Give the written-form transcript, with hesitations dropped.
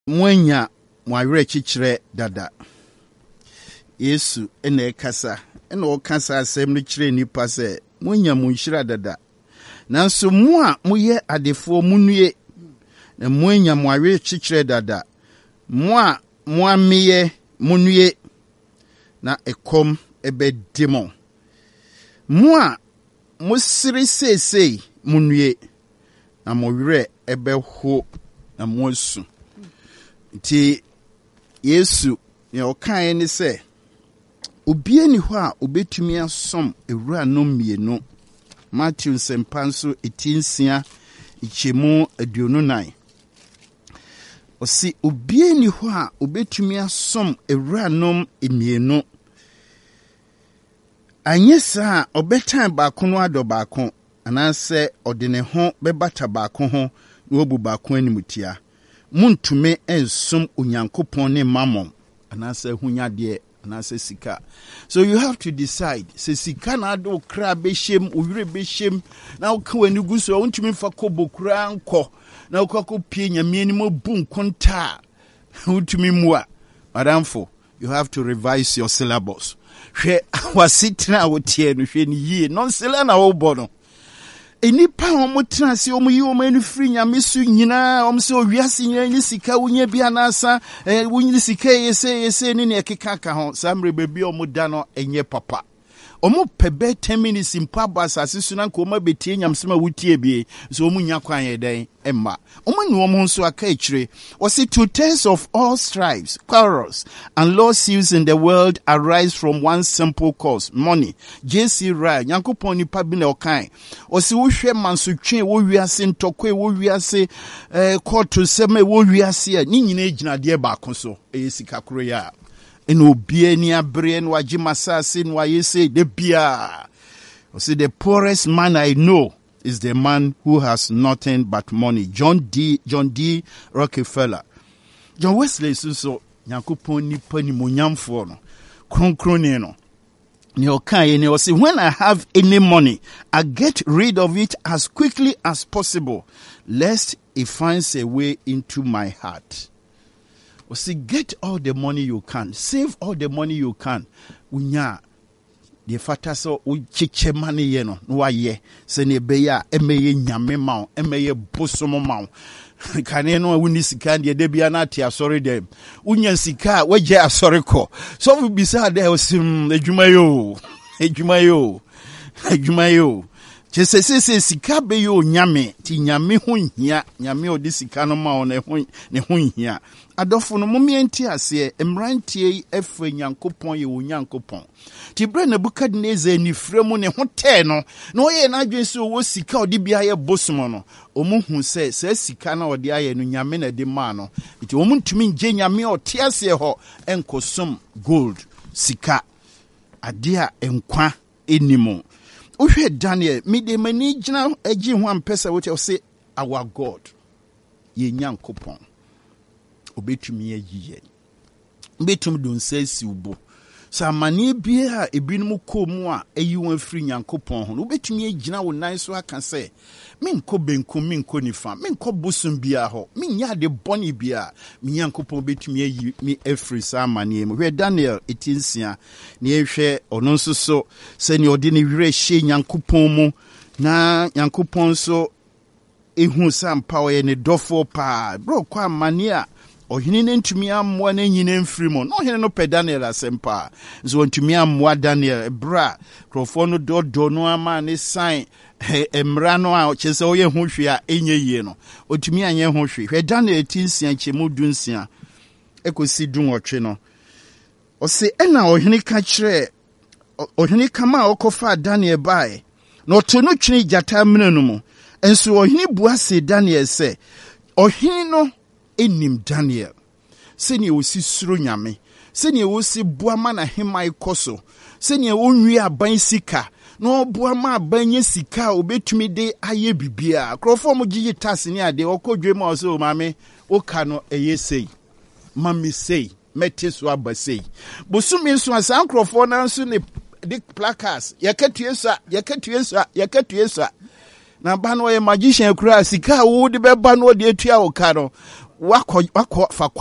Mwenya mwawire chichire dada. Yesu ene ekasa. Ene okasa asem no chire nipa se mwenya munhyira dada. Nanso mu a moye adefo munue na mwenya mwawire chichire dada. Mu a moameye munue na ekom ebedimo. Mu a musiri sesei munue na mwawire ebeho na mwosu. Ti Yesu ne okae ni se obie ni ho a obetumi asom ewura no mienu. Matthew sempanso etinsia ichemu aduonunan. Osi obie ni ho a obetumi asom ewura no mienu. Anyesa obetan baako no ado baako anase odene ho bebata baako ho na obu baako animutia. Muntume ensum Onyankopon ne mammon anase hunyade anase sika. So you have to decide. Se sika na ado kra behiem owire behiem na woka wani guso wontumi fa kobo kra anko na wokako pie nyame ni mo bu nkonta wontumi mua. Madamfo, you have to revise your syllabus. Hwe wasitra wotie no hwe ni yie nonsela na wo bono. Enipa omutra se omuyi omanu firi nyame su nyina omse owiase nyina ni sika wonya bia na asa wonyi sika yese ni ekeka ka ho samre bebi omuda no enye papa omu pebe 10 minutes impaba asase su na nko ma betie nyamsema wutie bie so omunya kwan yeden emma omanu omu nso aka ekire wose 2/3 of all strifes, quarrels and lawsuits in the world arise from one simple cause: money. JC Ryle Nyankopon ni pa bi na okan wose wo hwe mansotwe wo wiase ntokwe wo wiase court seme wo wiase a ni nyina ejinade ba koso sika kro ya eno obie ni abre no agimasase no ayese de bia. See, the poorest man I know is the man who has nothing but money. John D. Rockefeller. John Wesley so Nyankopon ni pani monyamfo no kronkron no ne okai ne o say, when I have any money, I get rid of it as quickly as possible, lest it finds a way into my heart. O say, get all the money you can, save all the money you can. Unya the fata so o chiche money ye no wa ye se ne be ya emeye nyame ma emeye bosomo ma kane no wuni sika de de bia na tia sorry dem unya sika waje asori ko so we bisa de osim ejuma yo chese sika be yo nyame ti nyame ho hia nyame odi sika no ma ne ho hia adofo no momienti ase emrantie efe Nyankopon ye wo Nyankopon ti bre Nebukadnezar ni fremu ne ho te no na oye na adwen se wo sika odi bia ye bosomo no omuhu se sika na odi aye no nyame na de ma no ti omuntumi nje nyame ote ase ho enkosom gold sika adia enkwa enimo. Uhwe Daniel mide mani gina agi ho ampesa wote say our God ye Nyankopon obetumi ayiye betumi don sesi ubo samani bia ebinum komu a eyi won afiri Nyankopon ho obetumi agina wo nan so aka se menko benko menko nifa menko bosum bia ho menya de boni bia me Nyankopon betumi ayi mi afiri samani mu hwe Daniel etinsia ne ehwe ono nso so se ne ode ne wire hye Nyankopon mu na Nyankopon so ehu sampa we ne dofo pa bro kwa mania ohini ne ntumi ammoa na nyine mfiri mo no ohini no pe Daniel asempa so ntumi ammoa Daniel bra krofo no dodo no ama ne sign emra no a chese oye ho hwe a enye yie no otumi anye ho hwe hwe Daniel tinsia chemu dunsia ekosi dunwotwe no o se ena ohini ka kire ohini kama okofa Daniel bai no to no twini jata mnenu mu enso ohini buase Daniel se ohini no enim Daniel seni osi suro nyame seni osi boama na hemai koso seni onwi aban sika no boama abanye sika obetumi de aye bibia krofo mo gigi tase ni ade okodwe ma so mame oka no eyesei mami sei meteso abasei bosumi so asan krofo na so ne de placards yakatuesa na ba no ye magician kura sika wo de beba no de atua oka no wakɔ fa